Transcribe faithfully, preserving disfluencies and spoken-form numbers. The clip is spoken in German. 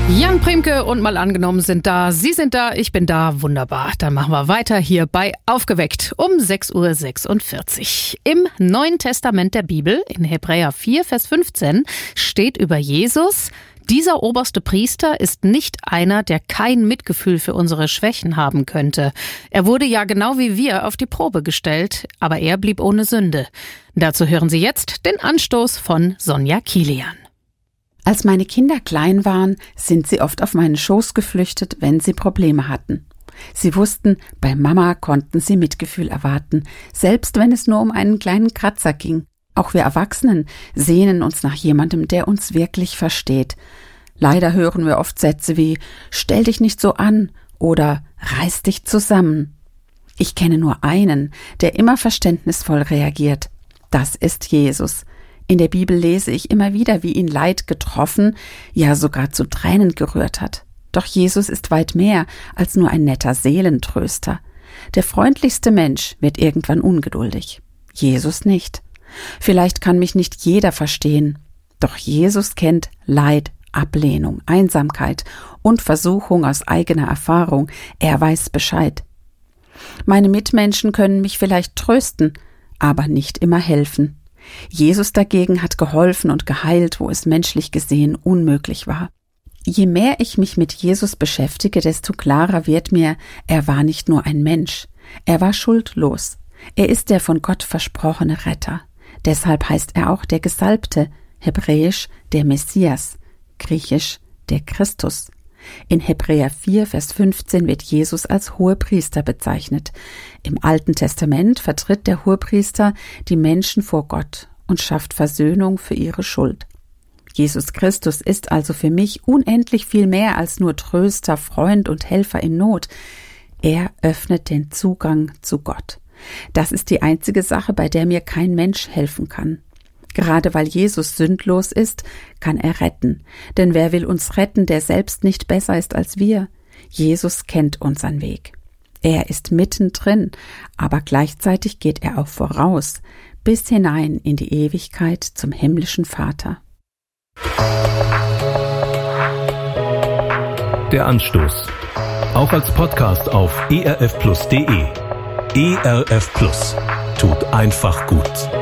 Jan Priemke und Mal angenommen sind da. Sie sind da, ich bin da. Wunderbar. Dann machen wir weiter hier bei Aufgeweckt um sechs Uhr sechsundvierzig. Im Neuen Testament der Bibel, in Hebräer vier, Vers fünfzehn, steht über Jesus: Dieser oberste Priester ist nicht einer, der kein Mitgefühl für unsere Schwächen haben könnte. Er wurde ja genau wie wir auf die Probe gestellt, aber er blieb ohne Sünde. Dazu hören Sie jetzt den Anstoß von Sonja Kilian. Als meine Kinder klein waren, sind sie oft auf meinen Schoß geflüchtet, wenn sie Probleme hatten. Sie wussten, bei Mama konnten sie Mitgefühl erwarten, selbst wenn es nur um einen kleinen Kratzer ging. Auch wir Erwachsenen sehnen uns nach jemandem, der uns wirklich versteht. Leider hören wir oft Sätze wie »Stell dich nicht so an« oder »Reiß dich zusammen«. Ich kenne nur einen, der immer verständnisvoll reagiert. Das ist Jesus. In der Bibel lese ich immer wieder, wie ihn Leid getroffen, ja sogar zu Tränen gerührt hat. Doch Jesus ist weit mehr als nur ein netter Seelentröster. Der freundlichste Mensch wird irgendwann ungeduldig. Jesus nicht. Vielleicht kann mich nicht jeder verstehen, doch Jesus kennt Leid, Ablehnung, Einsamkeit und Versuchung aus eigener Erfahrung. Er weiß Bescheid. Meine Mitmenschen können mich vielleicht trösten, aber nicht immer helfen. Jesus dagegen hat geholfen und geheilt, wo es menschlich gesehen unmöglich war. Je mehr ich mich mit Jesus beschäftige, desto klarer wird mir, er war nicht nur ein Mensch, er war schuldlos. Er ist der von Gott versprochene Retter. Deshalb heißt er auch der Gesalbte, hebräisch der Messias, griechisch der Christus. In Hebräer vier, Vers fünfzehn wird Jesus als Hohepriester bezeichnet. Im Alten Testament vertritt der Hohepriester die Menschen vor Gott und schafft Versöhnung für ihre Schuld. Jesus Christus ist also für mich unendlich viel mehr als nur Tröster, Freund und Helfer in Not. Er öffnet den Zugang zu Gott. Das ist die einzige Sache, bei der mir kein Mensch helfen kann. Gerade weil Jesus sündlos ist, kann er retten. Denn wer will uns retten, der selbst nicht besser ist als wir? Jesus kennt unseren Weg. Er ist mittendrin, aber gleichzeitig geht er auch voraus, bis hinein in die Ewigkeit zum himmlischen Vater. Der Anstoß. Auch als Podcast auf e r f plus punkt d e. E R F Plus. Tut einfach gut.